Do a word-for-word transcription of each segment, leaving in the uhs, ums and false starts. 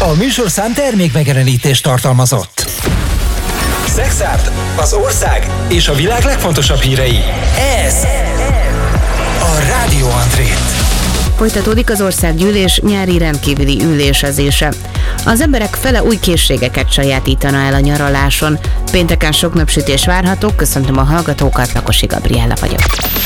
A műsorszám termék megjelenítést tartalmazott. Szexárd, az ország és a világ legfontosabb hírei. Ez a Rádió Andrét. Folytatódik az országgyűlés nyári rendkívüli ülésezése. Az emberek fele új készségeket sajátítana el a nyaraláson. Pénteken sok napsütés várható, köszöntöm a hallgatókat, Lakosi Gabriella vagyok.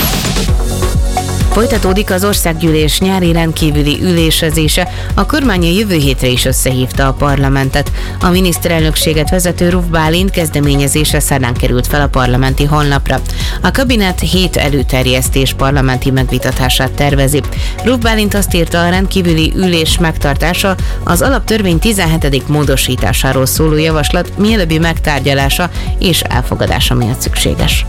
Folytatódik az országgyűlés nyári rendkívüli ülésezése, a kormány a jövő hétre is összehívta a parlamentet. A miniszterelnökséget vezető Ruf Bálint kezdeményezése szerdán került fel a parlamenti honlapra. A kabinet hét előterjesztés parlamenti megvitatását tervezi. Ruf Bálint azt írta, a rendkívüli ülés megtartása az alaptörvény tizenhetedik módosításáról szóló javaslat mielőbbi megtárgyalása és elfogadása miatt szükséges.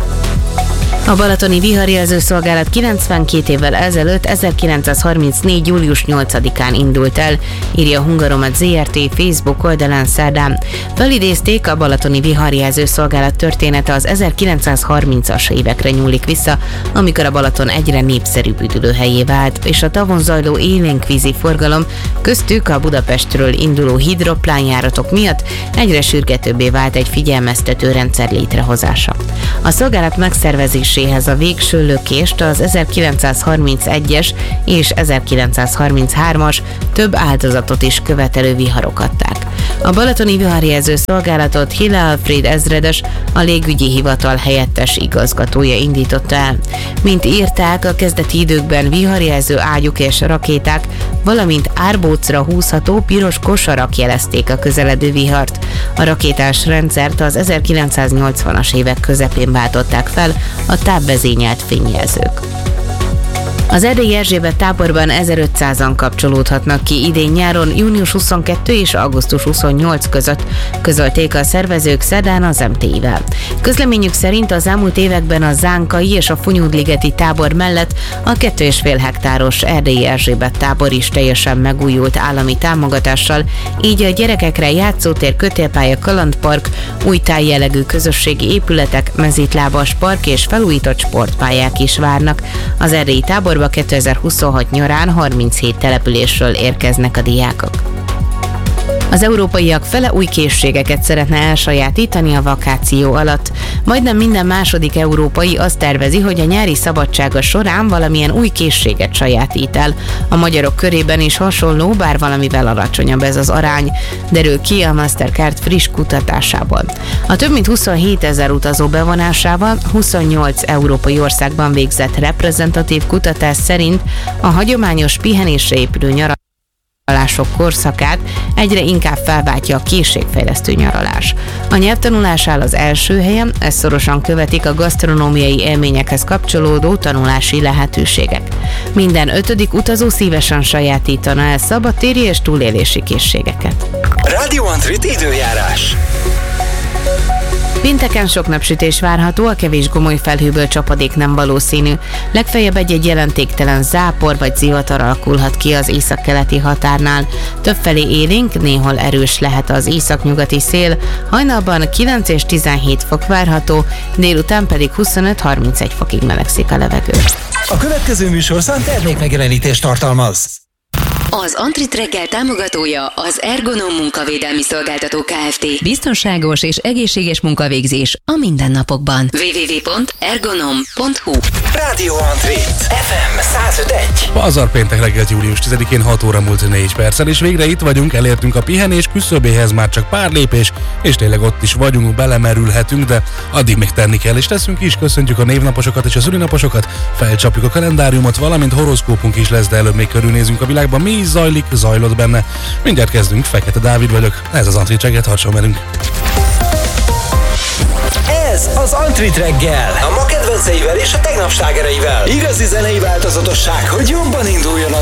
A balatoni viharjelző szolgálat kilencvenkét évvel ezelőtt ezerkilencszázharmincnégy. július nyolcadikán indult el, írja a Hungaromat zé er té Facebook oldalán szerdán. Felidézték, a balatoni viharjelző szolgálat története az ezerkilencszázharmincas évekre nyúlik vissza, amikor a Balaton egyre népszerűbb üdülőhelyé vált, és a tavon zajló élénkvízi forgalom, köztük a Budapestről induló hidroplánjáratok miatt egyre sürgetőbbé vált egy figyelmeztető rendszer létrehozása. A szolgálat megszervezéséhez a végső lökést az ezerkilencszázharmincegyes és ezerkilencszázharminchármas több áldozatot is követelő viharok adták. A balatoni viharjelző szolgálatot Hille Alfréd ezredes, a légügyi hivatal helyettes igazgatója indította el. Mint írták, a kezdeti időkben viharjelző ágyuk és rakéták, valamint árbócra húzható piros kosarak jelezték a közeledő vihart. A rakétás rendszert az ezerkilencszáznyolcvanas évek közepén váltották fel a távvezényelt fényjelzők. Az erdélyi Erzsébet táborban ezerötszázan kapcsolódhatnak ki idén nyáron június huszonkettő és augusztus huszonnyolc között, közölték a szervezők szerdán az em té i-vel. Közleményük szerint az elmúlt években a Zánkai és a Funyódligeti tábor mellett a két és fél hektáros erdélyi Erzsébet tábor is teljesen megújult állami támogatással, így a gyerekekre játszótér, kötélpálya, kalandpark, új tájjellegű közösségi épületek, mezítlábas park és felújított sportpályák is várnak. Az erdélyi táborban kétezer-huszonhat nyarán harminchét településről érkeznek a diákok. Az európaiak fele új készségeket szeretne elsajátítani a vakáció alatt. Majdnem minden második európai azt tervezi, hogy a nyári szabadsága során valamilyen új készséget sajátít el. A magyarok körében is hasonló, bár valamivel alacsonyabb ez az arány, derül ki a Mastercard friss kutatásából. A több mint huszonhétezer utazó bevonásával huszonnyolc európai országban végzett reprezentatív kutatás szerint a hagyományos pihenésre épülő nyaralás nyaralások korszakát egyre inkább felváltja a készségfejlesztő nyaralás. A nyelvtanulás áll az első helyen, ezt szorosan követik a gasztronómiai élményekhez kapcsolódó tanulási lehetőségek. Minden ötödik utazó szívesen sajátítana el szabadtéri és túlélési készségeket. Rádió Andrét időjárás. Pénteken sok napsütés várható, a kevés gomoly felhőből csapadék nem valószínű. Legfeljebb egy-egy jelentéktelen zápor vagy zivatar alakulhat ki az északkeleti határnál. Többfelé élénk, néhol erős lehet az északnyugati szél, hajnalban kilenc és tizenhét fok várható, délután pedig huszonöt-harmincegy fokig melegszik a levegő. A következő műsorszám termék megjelenítést tartalmaz. Az Antrit reggel támogatója az Ergonom munkavédelmi szolgáltató Kft. Biztonságos és egészséges munkavégzés a mindennapokban. double-u double-u double-u pont ergonom pont hu Rádió Andrét, ef em száz öt egy. Pazar péntek reggelt július tizedikén hat óra múlt négy perccel, és végre itt vagyunk, elértünk a pihenés küszöbéhez, már csak pár lépés, és tényleg ott is vagyunk, belemerülhetünk, de addig még tenni kell, és teszünk is. Köszöntjük a névnaposokat és a szülinaposokat, felcsapjuk a kalendáriumot, valamint horoszkópunk is lesz, de előbb még körülnézünk a világban, mi is zajlik, zajlott benne. Mindjárt kezdünk, Fekete Dávid vagyok, ez az Antrit reggel, tartson velünk! Ez az Antrit reggel, a ma kedvenceivel és a tegnap slágereivel. Igazi zenei változatosság, hogy jobban induljon a